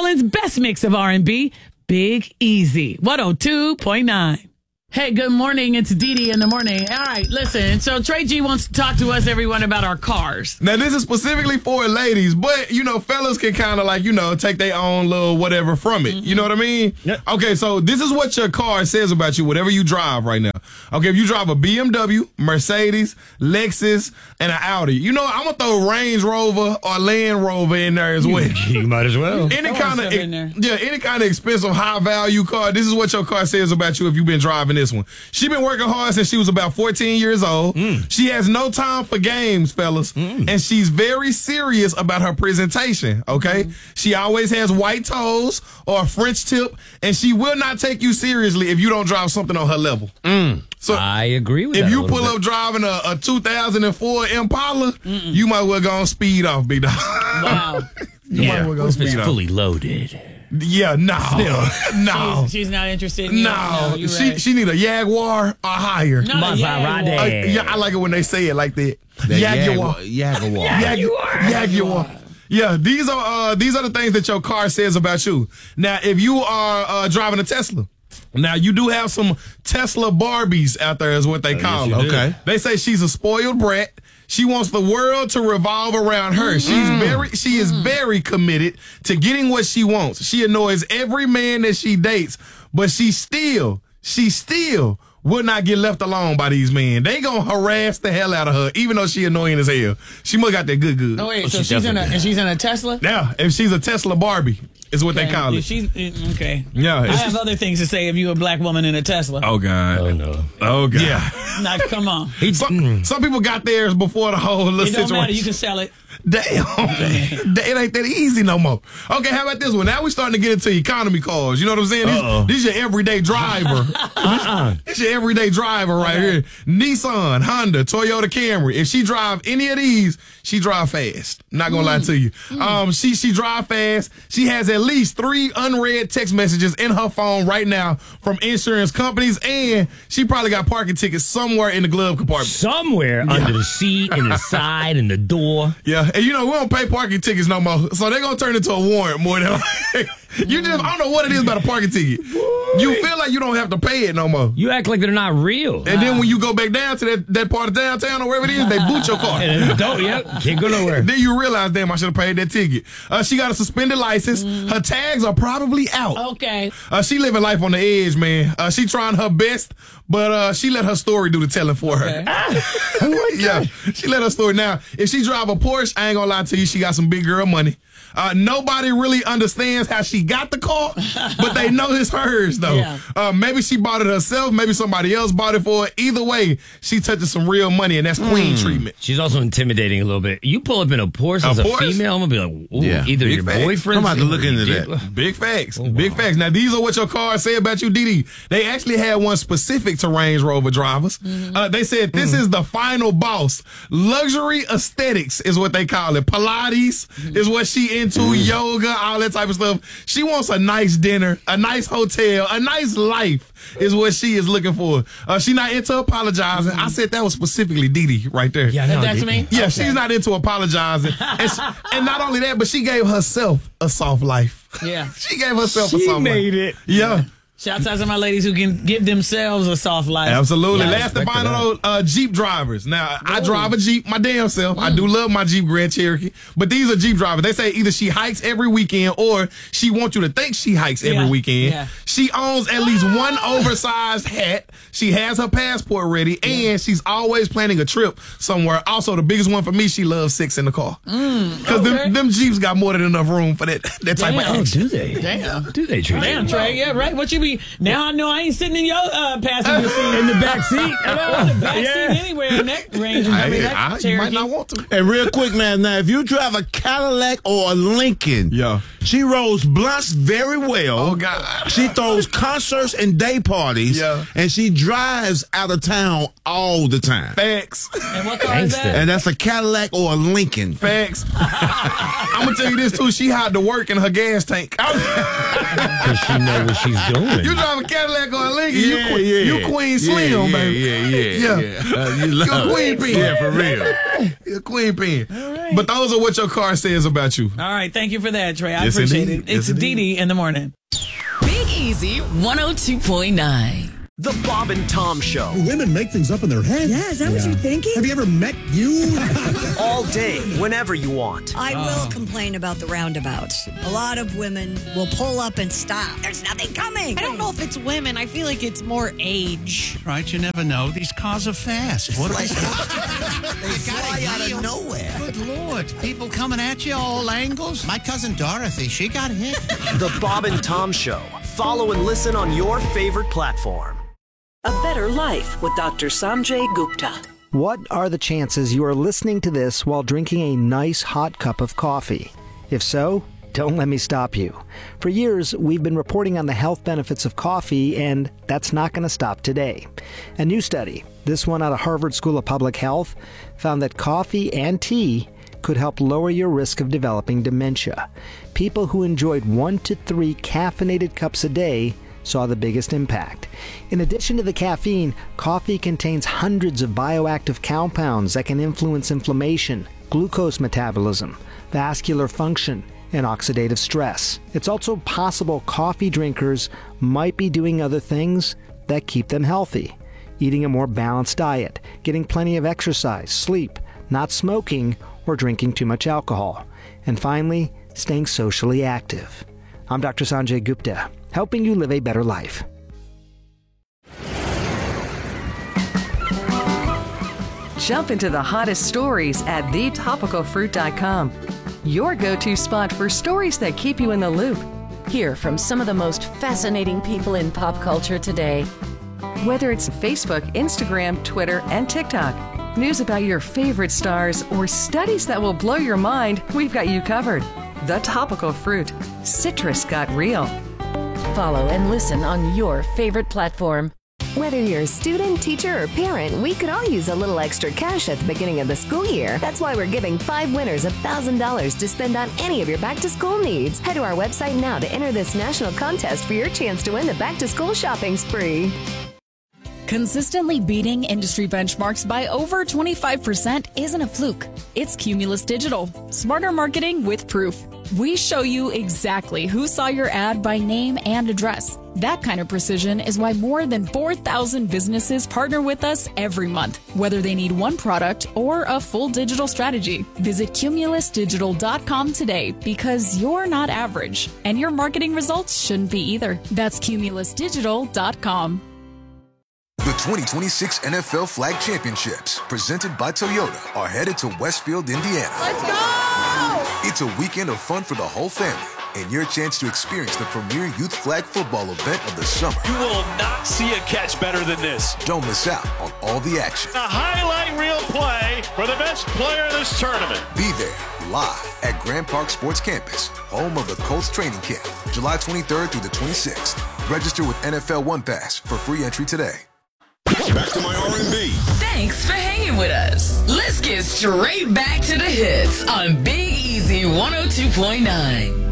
Maryland's best mix of R&B, Big Easy, 102.9. Hey, good morning. It's Dee Dee in the morning. All right, listen. So Trey G wants to talk to us, everyone, about our cars. Now, this is specifically for ladies, but, fellas can kind of take their own little whatever from it. You know what I mean? Yep. Okay, so this is what your car says about you, whatever you drive right now. Okay, if you drive a BMW, Mercedes, Lexus, and an Audi, I'm going to throw Range Rover or Land Rover in there as well. You might as well. Any kind of expensive, high-value car, this is what your car says about you if you've been driving this one. She been working hard since she was about 14 years old. She has no time for games, fellas, and she's very serious about her presentation, okay? She always has white toes or a French tip, and she will not take you seriously if you don't drive something on her level. So I agree with that. If you pull up driving a 2004 Impala, you might well go on speed off, big dog. Wow. You might well go If speed it's off. fully loaded. Yeah, no. She's not interested in you. No, you're right. she need a Jaguar or higher. Not a Jaguar. Yeah, I like it when they say it like that. Jaguar. Yeah, these are the things that your car says about you. Now, if you are driving a Tesla, now you do have some Tesla Barbies out there, is what they call them. Okay, they say she's a spoiled brat. She wants the world to revolve around her. She is very committed to getting what she wants. She annoys every man that she dates, but she still will not get left alone by these men. They gonna harass the hell out of her, even though she annoying as hell. She must got that good. Oh wait, so she's in a Tesla? Yeah, if she's a Tesla Barbie, is what they call it. Okay. Yeah, I have other things to say if you're a black woman in a Tesla. Oh God. Oh no. Oh God. Yeah. Now, come on. Some people got theirs before the whole little It don't situation. matter. You can sell it. Damn. It ain't that easy no more. Okay, how about this one? Now we starting to get into economy cars. You know what I'm saying? This your everyday driver. This your everyday driver right here. Nissan, Honda, Toyota Camry. If she drive any of these, she drive fast. Not gonna lie to you. She drive fast. She has at least 3 unread text messages in her phone right now from insurance companies, and she probably got parking tickets somewhere in the glove compartment. Somewhere under the seat, in the side, in the door. Yeah, and we don't pay parking tickets no more, so they're gonna turn into a warrant more than I don't know what it is about a parking ticket. You feel like you don't have to pay it no more. You act like they're not real. And then when you go back down to that part of downtown or wherever it is, they boot your car. Can't go nowhere. Then you realize, damn, I should have paid that ticket. She got a suspended license. Her tags are probably out. Okay. She living life on the edge, man. She trying her best, but she let her story do the telling for her. Yeah, she let her story. Now, if she drive a Porsche, I ain't gonna lie to you, she got some big girl money. Nobody really understands how she got the car, but they know it's hers, though. Yeah. Maybe she bought it herself. Maybe somebody else bought it for her. Either way, she touches some real money, and that's queen treatment. She's also intimidating a little bit. You pull up in a Porsche as a female, I'm going to be like, ooh, either Big your facts. boyfriend. I'm about to look into that. Big facts. Oh, wow. Big facts. Now, these are what your cars say about you, Dee Dee. They actually had one specific to Range Rover drivers. They said, this is the final boss. Luxury aesthetics is what they call it. Pilates is what she into. Yoga, all that type of stuff. She wants a nice dinner, a nice hotel, a nice life is what she is looking for. She not into apologizing. I said that was specifically Dee Dee right there. Yeah, no, That's me? Yeah, she's not into apologizing. And not only that, but she gave herself a soft life. Yeah. She gave herself a She soft made life. it. Yeah. Shouts out to my ladies who can give themselves a soft life. Absolutely. Yeah, I Last and respect final, Jeep drivers. Now, I drive a Jeep my damn self. I do love my Jeep Grand Cherokee. But these are Jeep drivers. They say either she hikes every weekend or she wants you to think she hikes every weekend. Yeah. She owns at least one oversized hat. She has her passport ready, and she's always planning a trip somewhere. Also, the biggest one for me, she loves sex in the car. Because them Jeeps got more than enough room for that type of Damn. action. Do they? Damn. Do they treat Damn, you? Trey. Yeah, right. What you be? Now I know I ain't sitting in your passenger seat. In the back seat? In the back seat anywhere in that range. You Cherokee. might not want to. And real quick, man, now if you drive a Cadillac or a Lincoln, Yeah. she rolls blunts very well. Oh, God. She throws concerts and day parties. Yeah. And she drives out of town all the time. Facts. And what car is Gangsta. that? And that's a Cadillac or a Lincoln. Facts. I'm gonna tell you this too. She hide the work in her gas tank. Because she know what she's doing. You drive a Cadillac or a Lincoln, you Queen Slim, baby. You're Queen Pin. Yeah, for real. You're Queen Pin. Right. But those are what your car says about you. All right. Thank you for that, Trey. I appreciate it. It's Dee in the morning. Big Easy 102.9. The Bob and Tom Show. Women make things up in their head. Yeah, is that what you're thinking? Have you ever met you? All day, whenever you want. I will complain about the roundabouts. A lot of women will pull up and stop. There's nothing coming. I don't know if it's women. I feel like it's more age. Right, you never know. These cars are fast. What they fly out of nowhere. Good Lord. People coming at you all angles. My cousin Dorothy, she got hit. The Bob and Tom Show. Follow and listen on your favorite platform. A Better Life with Dr. Sanjay Gupta. What are the chances you are listening to this while drinking a nice hot cup of coffee? If so, don't let me stop you. For years, we've been reporting on the health benefits of coffee, and that's not going to stop today. A new study, this one out of Harvard School of Public Health, found that coffee and tea could help lower your risk of developing dementia. People who enjoyed 1 to 3 caffeinated cups a day saw the biggest impact. In addition to the caffeine, coffee contains hundreds of bioactive compounds that can influence inflammation, glucose metabolism, vascular function, and oxidative stress. It's also possible coffee drinkers might be doing other things that keep them healthy. Eating a more balanced diet, getting plenty of exercise, sleep, not smoking, or drinking too much alcohol. And finally, staying socially active. I'm Dr. Sanjay Gupta, helping you live a better life. Jump into the hottest stories at thetopicalfruit.com. Your go-to spot for stories that keep you in the loop. Hear from some of the most fascinating people in pop culture today. Whether it's Facebook, Instagram, Twitter, and TikTok, news about your favorite stars, or studies that will blow your mind, we've got you covered. The Topical Fruit. Citrus got real. Follow and listen on your favorite platform. Whether you're a student, teacher, or parent, we could all use a little extra cash at the beginning of the school year. That's why we're giving 5 winners $1,000 to spend on any of your back-to-school needs. Head to our website now to enter this national contest for your chance to win the back-to-school shopping spree. Consistently beating industry benchmarks by over 25% isn't a fluke. It's Cumulus Digital. Smarter marketing with proof. We show you exactly who saw your ad by name and address. That kind of precision is why more than 4,000 businesses partner with us every month, whether they need one product or a full digital strategy. Visit cumulusdigital.com today because you're not average, and your marketing results shouldn't be either. That's cumulusdigital.com. The 2026 NFL Flag Championships, presented by Toyota, are headed to Westfield, Indiana. Let's go! It's a weekend of fun for the whole family and your chance to experience the premier youth flag football event of the summer. You will not see a catch better than this. Don't miss out on all the action. A highlight reel play for the best player in this tournament. Be there live at Grand Park Sports Campus, home of the Colts training camp, July 23rd through the 26th. Register with NFL One Pass for free entry today. Back to my R&B. Thanks for hanging with us. Let's get straight back to the hits on Big Easy 102.9.